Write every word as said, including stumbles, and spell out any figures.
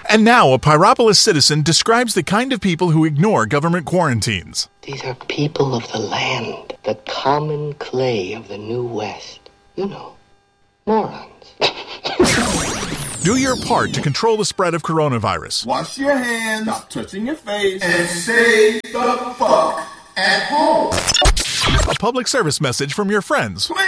And now, a Pyropolis citizen describes the kind of people who ignore government quarantines. These are people of the land, the common clay of the New West. You know, morons. Do your part to control the spread of coronavirus. Wash your hands, stop touching your face, and stay the fuck at home. A public service message from your friends.